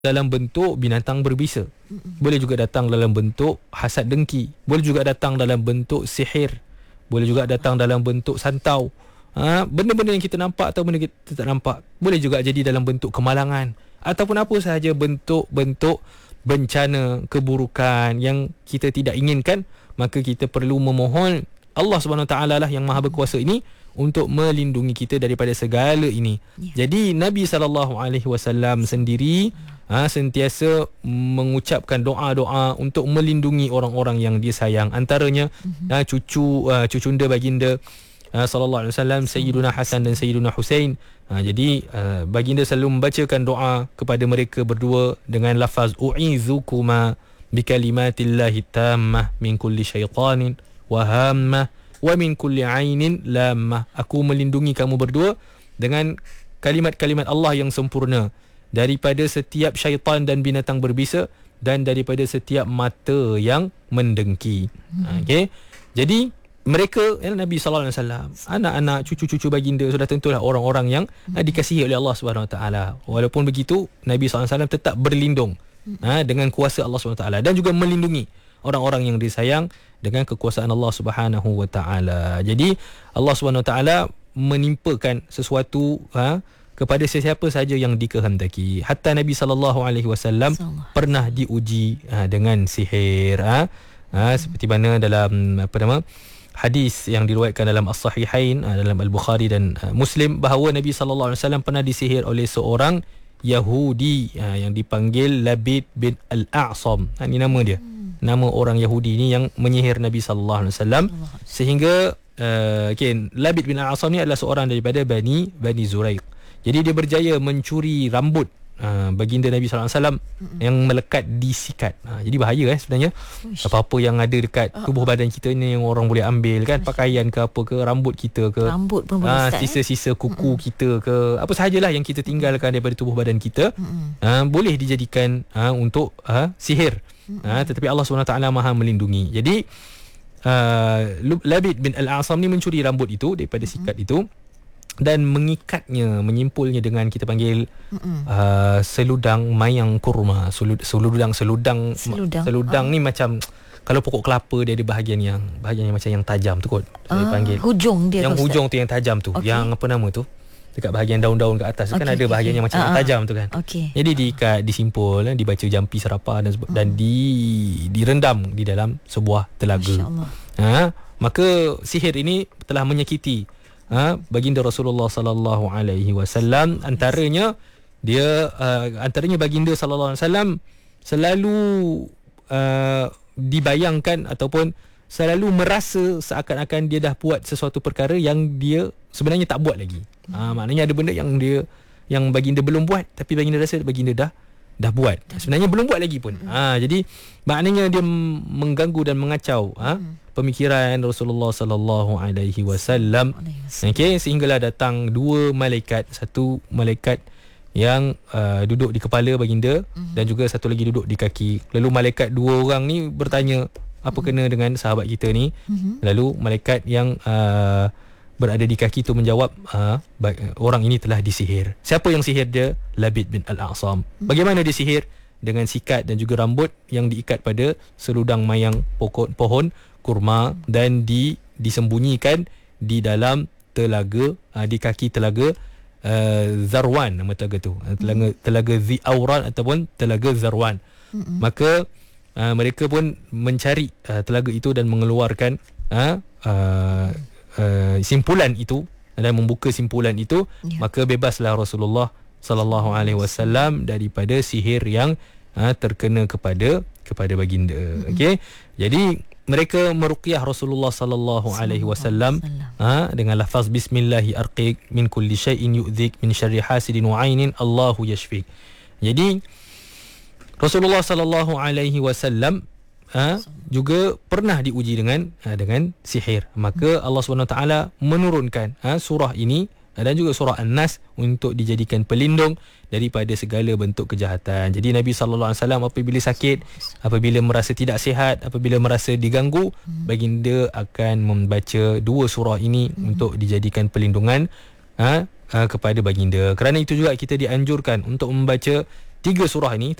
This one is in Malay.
dalam bentuk binatang berbisa. Boleh juga datang dalam bentuk hasad dengki. Boleh juga datang dalam bentuk sihir. Boleh juga datang dalam bentuk santau. Benda-benda yang kita nampak atau benda kita tak nampak. Boleh juga jadi dalam bentuk kemalangan ataupun apa sahaja bentuk-bentuk bencana, keburukan yang kita tidak inginkan. Maka kita perlu memohon Allah Subhanahu Wa Taala lah yang Maha Berkuasa ini untuk melindungi kita daripada segala ini. Jadi Nabi SAW sendiri sentiasa mengucapkan doa-doa untuk melindungi orang-orang yang dia sayang. Antaranya cucunda baginda sallallahu alaihi wasallam, Sayyiduna Hasan dan Sayyiduna Husain. Jadi baginda selalu membacakan doa kepada mereka berdua dengan lafaz u'izukuma bikalimatillahi tammah min kulli syaitanin wa hammah wa min kulli ainin lammah. Aku melindungi kamu berdua dengan kalimat-kalimat Allah yang sempurna daripada setiap syaitan dan binatang berbisa dan daripada setiap mata yang mendengki. Okey. Jadi mereka, Nabi sallallahu alaihi wasallam, anak-anak, cucu-cucu baginda sudah tentulah orang-orang yang dikasihi oleh Allah Subhanahu Wa Taala. Walaupun begitu, Nabi sallallahu alaihi wasallam tetap berlindung dengan kuasa Allah Subhanahu Wa Taala dan juga melindungi orang-orang yang disayang dengan kekuasaan Allah Subhanahu Wa Taala. Jadi Allah Subhanahu Wa Taala menimpakan sesuatu kepada sesiapa saja yang dikehendaki. Hatta Nabi sallallahu alaihi wasallam pernah diuji dengan sihir. Seperti mana dalam hadis yang diriwayatkan dalam As-Sahihain, dalam Al-Bukhari dan Muslim, bahawa Nabi sallallahu alaihi wasallam pernah disihir oleh seorang Yahudi yang dipanggil Labid bin Al-A'sam. Ini nama dia. Nama orang Yahudi ni yang menyihir Nabi sallallahu alaihi wasallam sehingga Labid bin Al-A'sam ni adalah seorang daripada Bani Zuraiq. Jadi dia berjaya mencuri rambut baginda Nabi sallallahu alaihi wasallam yang melekat di sikat. Jadi bahaya sebenarnya. Apa-apa yang ada dekat tubuh badan kita ni yang orang boleh ambil kan, pakaian ke apa ke, rambut kita ke, rambut pun boleh sisa-sisa kuku kita ke, apa sahajalah yang kita tinggalkan daripada tubuh badan kita, boleh dijadikan untuk sihir. Tetapi Allah SWT Maha melindungi. Jadi Labid bin Al-A'sam ni mencuri rambut itu daripada sikat itu dan mengikatnya, menyimpulnya dengan kita panggil seludang mayang kurma. Seludang ni macam, kalau pokok kelapa dia ada bahagian yang macam yang tajam tu kot. Saya panggil hujung dia. Yang hujung tu yang tajam tu. Yang apa nama tu? Dekat bahagian daun-daun kat atas tu kan ada bahagian yang macam yang tajam tu kan. Jadi diikat, disimpul, dibaca jampi serapah dan direndam di dalam sebuah telaga. Maka sihir ini telah menyakiti baginda Rasulullah sallallahu alaihi wasallam. Antaranya baginda sallallahu alaihi wasallam selalu dibayangkan ataupun selalu merasa seakan-akan dia dah buat sesuatu perkara yang dia sebenarnya tak buat lagi. Maknanya ada benda yang baginda belum buat tapi baginda rasa baginda dah buat. Sebenarnya belum buat lagi pun. Jadi maknanya dia mengganggu dan mengacau pemikiran Rasulullah sallallahu alaihi wasallam. Okey, sehinggalah datang dua malaikat, satu malaikat yang duduk di kepala baginda dan juga satu lagi duduk di kaki. Lalu malaikat dua orang ni bertanya, apa kena dengan sahabat kita ni? Lalu malaikat yang berada di kaki tu menjawab, orang ini telah disihir. Siapa yang sihir dia? Labid bin Al-A'sam. Bagaimana dia sihir? Dengan sikat dan juga rambut yang diikat pada seludang mayang pohon kurma dan disembunyikan di dalam telaga, di kaki telaga Zarwan, nama telaga tu. Telaga Zi-Auran ataupun telaga Zarwan. Maka mereka pun mencari telaga itu dan mengeluarkan simpulan itu dan membuka simpulan itu. Maka bebaslah Rasulullah sallallahu alaihi wasallam daripada sihir yang terkena kepada baginda. Okey. Jadi mereka meruqyah Rasulullah sallallahu alaihi wasallam dengan lafaz bismillahi arqiq min kulli syai'in yu'dhik min syarri hasidin wa 'ainin Allahu yashfik. Jadi Rasulullah sallallahu alaihi wasallam juga pernah diuji dengan sihir. Maka Allah SWT menurunkan surah ini dan juga surah An-Nas untuk dijadikan pelindung daripada segala bentuk kejahatan. Jadi Nabi SAW apabila sakit, apabila merasa tidak sihat, apabila merasa diganggu, baginda akan membaca dua surah ini untuk dijadikan pelindungan kepada baginda. Kerana itu juga kita dianjurkan untuk membaca Tiga surah ini